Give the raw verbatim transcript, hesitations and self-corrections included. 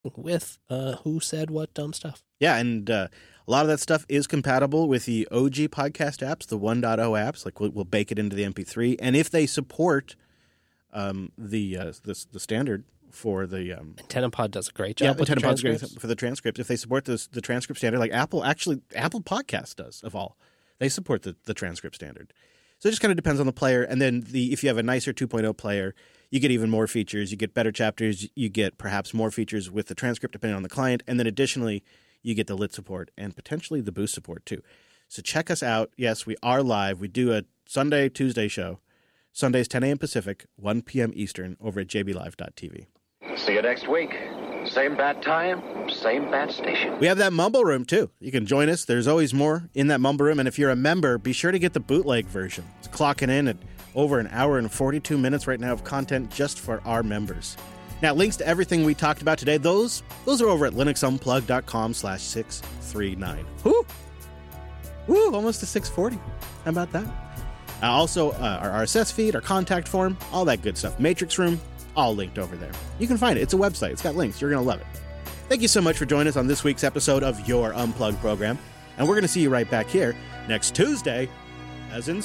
with uh, who said what dumb stuff. Yeah, and uh, a lot of that stuff is compatible with the O G podcast apps, the one point oh apps. Like we'll, we'll bake it into the M P three, and if they support um, the, uh, the the standard for the um, AntennaPod does a great job. Yeah, with the AntennaPod's great transcripts. for the transcripts. If they support this, the transcript standard, like Apple, actually, Apple Podcast does of all, they support the, the transcript standard. So it just kind of depends on the player. And then the if you have a nicer two point oh player, you get even more features. You get better chapters. You get perhaps more features with the transcript depending on the client. And then additionally, you get the lit support and potentially the boost support too. So check us out. Yes, we are live. We do a Sunday, Tuesday show. Sundays, ten a.m. Pacific, one p.m. Eastern over at j b live dot t v. See you next week. Same bat time, same bat station. We have that Mumble Room, too. You can join us. There's always more in that Mumble Room. And if you're a member, be sure to get the bootleg version. It's clocking in at over an hour and forty-two minutes right now of content just for our members. Now, links to everything we talked about today, those those are over at linuxunplug.com slash 639. Whoo! Woo! Almost to six forty. How about that? Uh, also, uh, our R S S feed, our contact form, all that good stuff. Matrix Room, all linked over there. You can find it. It's a website. It's got links. You're going to love it. Thank you so much for joining us on this week's episode of Your Unplugged program. And we're going to see you right back here next Tuesday, as in